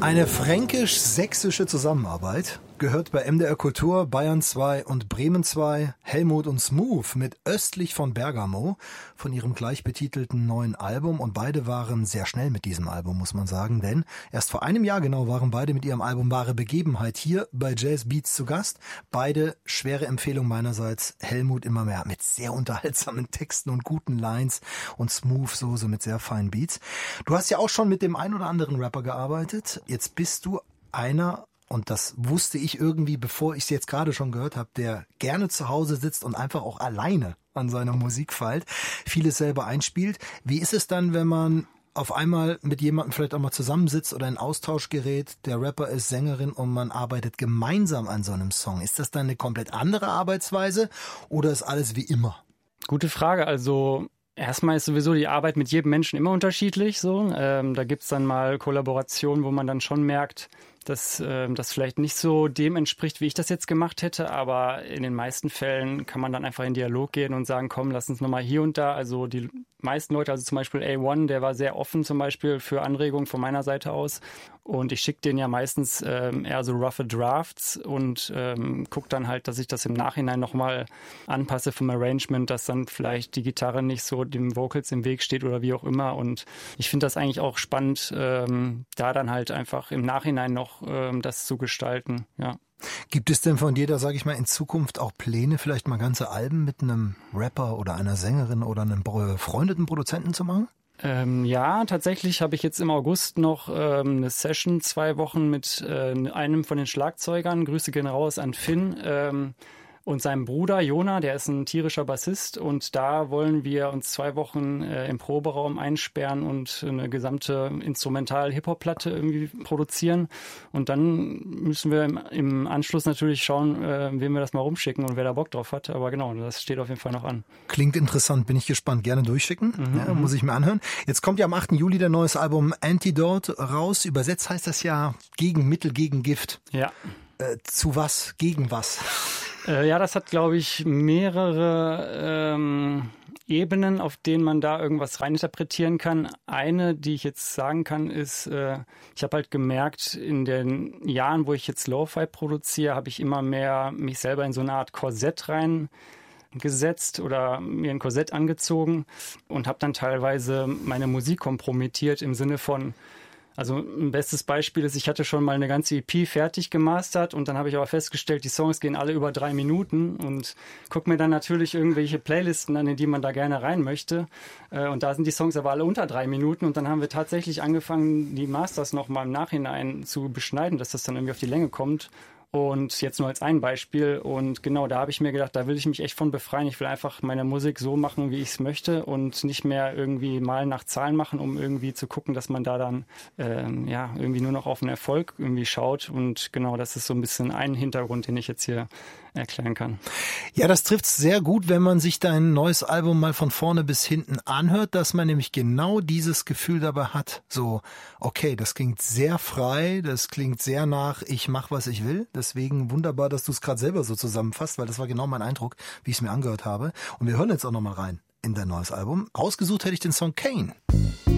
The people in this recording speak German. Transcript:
Eine fränkisch-sächsische Zusammenarbeit gehört bei MDR Kultur, Bayern 2 und Bremen 2, Helmut und Smooth mit Östlich von Bergamo von ihrem gleichbetitelten neuen Album. Und beide waren sehr schnell mit diesem Album, muss man sagen, denn erst vor einem Jahr genau waren beide mit ihrem Album Wahre Begebenheit hier bei Jazz Beats zu Gast. Beide schwere Empfehlung meinerseits. Helmut immer mehr mit sehr unterhaltsamen Texten und guten Lines und Smooth so mit sehr feinen Beats. Du hast ja auch schon mit dem ein oder anderen Rapper gearbeitet. Jetzt bist du einer, und das wusste ich irgendwie, bevor ich es jetzt gerade schon gehört habe, der gerne zu Hause sitzt und einfach auch alleine an seiner Musik feilt, vieles selber einspielt. Wie ist es dann, wenn man auf einmal mit jemandem vielleicht auch mal zusammensitzt oder in Austausch gerät, der Rapper ist Sängerin und man arbeitet gemeinsam an so einem Song? Ist das dann eine komplett andere Arbeitsweise oder ist alles wie immer? Gute Frage. Also erstmal ist sowieso die Arbeit mit jedem Menschen immer unterschiedlich. So, da gibt's dann mal Kollaborationen, wo man dann schon merkt, dass das vielleicht nicht so dem entspricht, wie ich das jetzt gemacht hätte. Aber in den meisten Fällen kann man dann einfach in Dialog gehen und sagen, komm, lass uns nochmal hier und da. Also die meisten Leute, also zum Beispiel A1, der war sehr offen zum Beispiel für Anregungen von meiner Seite aus. Und ich schicke denen ja meistens eher so roughe Drafts und gucke dann halt, dass ich das im Nachhinein nochmal anpasse vom Arrangement, dass dann vielleicht die Gitarre nicht so dem Vocals im Weg steht oder wie auch immer. Und ich finde das eigentlich auch spannend, da dann halt einfach im Nachhinein noch das zu gestalten, ja. Gibt es denn von dir da, sage ich mal, in Zukunft auch Pläne, vielleicht mal ganze Alben mit einem Rapper oder einer Sängerin oder einem befreundeten Produzenten zu machen? Ja, tatsächlich habe ich jetzt im August noch eine Session, 2 Wochen mit einem von den Schlagzeugern. Grüße gehen raus an Finn. Und seinem Bruder Jona, der ist ein tierischer Bassist, und da wollen wir uns 2 Wochen im Proberaum einsperren und eine gesamte Instrumental-Hip-Hop-Platte irgendwie produzieren. Und dann müssen wir im Anschluss natürlich schauen, wem wir das mal rumschicken und wer da Bock drauf hat. Aber genau, das steht auf jeden Fall noch an. Klingt interessant, bin ich gespannt. Gerne durchschicken, muss ich mir anhören. Jetzt kommt ja am 8. Juli der neues Album Antidote raus. Übersetzt heißt das ja Gegenmittel gegen Gift. Ja. Zu was? Gegen was? Ja, das hat, glaube ich, mehrere Ebenen, auf denen man da irgendwas reininterpretieren kann. Eine, die ich jetzt sagen kann, ist, ich habe halt gemerkt, in den Jahren, wo ich jetzt Lo-Fi produziere, habe ich immer mehr mich selber in so eine Art Korsett reingesetzt oder mir ein Korsett angezogen und habe dann teilweise meine Musik kompromittiert im Sinne von, also ein bestes Beispiel ist, ich hatte schon mal eine ganze EP fertig gemastert und dann habe ich aber festgestellt, die Songs gehen alle über 3 Minuten und gucke mir dann natürlich irgendwelche Playlisten an, in die man da gerne rein möchte. Und da sind die Songs aber alle unter 3 Minuten und dann haben wir tatsächlich angefangen, die Masters nochmal im Nachhinein zu beschneiden, dass das dann irgendwie auf die Länge kommt. Und jetzt nur als ein Beispiel. Und genau, da habe ich mir gedacht, da will ich mich echt von befreien. Ich will einfach meine Musik so machen, wie ich es möchte und nicht mehr irgendwie mal nach Zahlen machen, um irgendwie zu gucken, dass man da dann irgendwie nur noch auf den Erfolg irgendwie schaut. Und genau, das ist so ein bisschen ein Hintergrund, den ich jetzt hier erklären kann. Ja, das trifft sehr gut, wenn man sich dein neues Album mal von vorne bis hinten anhört, dass man nämlich genau dieses Gefühl dabei hat. So, okay, das klingt sehr frei, das klingt sehr nach, ich mach, was ich will. Deswegen wunderbar, dass du es gerade selber so zusammenfasst, weil das war genau mein Eindruck, wie ich es mir angehört habe. Und wir hören jetzt auch nochmal rein in dein neues Album. Ausgesucht hätte ich den Song Kane.